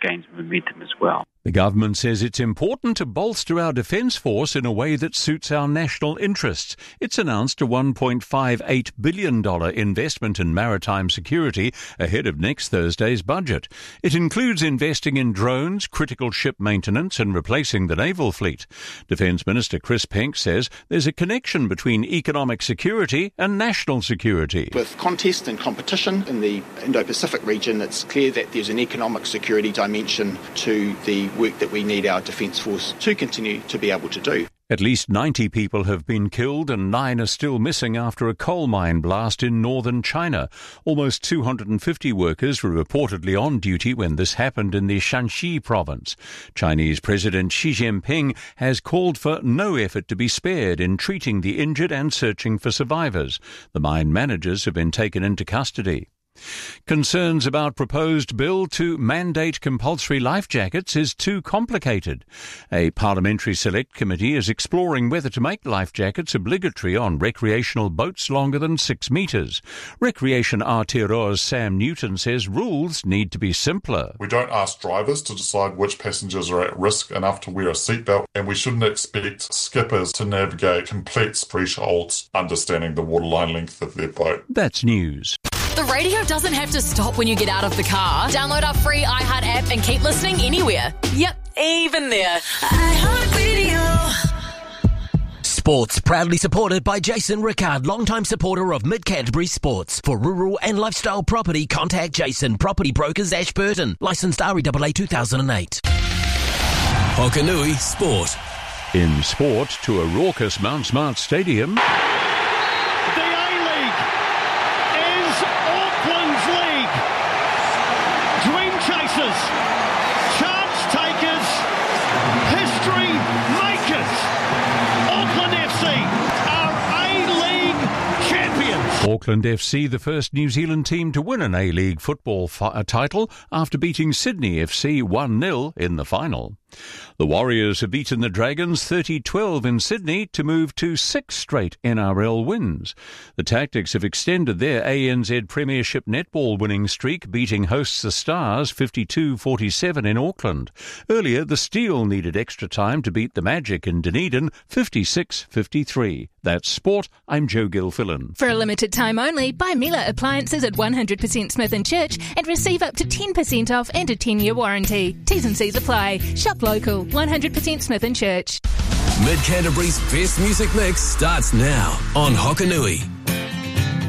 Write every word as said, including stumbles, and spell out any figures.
gains momentum as well. The government says it's important to bolster our defence force in a way that suits our national interests. It's announced a one point five eight billion dollars investment in maritime security ahead of next Thursday's budget. It includes investing in drones, critical ship maintenance and replacing the naval fleet. Defence Minister Chris Penk says there's a connection between economic security and national security. With contest and competition in the Indo-Pacific region, it's clear that there's an economic security dimension to the work that we need our Defence Force to continue to be able to do. At least ninety people have been killed and nine are still missing after a coal mine blast in northern China. Almost two hundred fifty workers were reportedly on duty when this happened in the Shanxi province. Chinese President Xi Jinping has called for no effort to be spared in treating the injured and searching for survivors. The mine managers have been taken into custody. Concerns about proposed bill to mandate compulsory life jackets is too complicated. A parliamentary select committee is exploring whether to make life jackets obligatory on recreational boats longer than six metres. Recreation Aotearoa's Sam Newton says rules need to be simpler. We don't ask drivers to decide which passengers are at risk enough to wear a seatbelt, and we shouldn't expect skippers to navigate complex thresholds understanding the waterline length of their boat. That's news. The radio doesn't have to stop when you get out of the car. Download our free iHeart app and keep listening anywhere. Yep, even there. iHeartRadio. Sports proudly supported by Jason Rickard, longtime supporter of Mid Canterbury Sports. For rural and lifestyle property, contact Jason, Property Brokers, Ashburton. Licensed R E A A two thousand eight. Hokanui Sport. In sport, to a raucous Mount Smart Stadium. Auckland F C, the first New Zealand team to win an A-League football fi- title after beating Sydney F C one nil in the final. The Warriors have beaten the Dragons thirty twelve in Sydney to move to six straight N R L wins. The Tactics have extended their A N Z Premiership netball winning streak, beating hosts the Stars fifty-two forty-seven in Auckland. Earlier, the Steel needed extra time to beat the Magic in Dunedin fifty-six fifty-three. That's sport. I'm Joe Gilfillan. For a limited time only, buy Miller appliances at one hundred percent Smith and Church and receive up to ten percent off and a ten-year warranty. T's and C's apply. Shop local. one hundred percent Smith and Church. Mid Canterbury's best music mix starts now on Hokanui.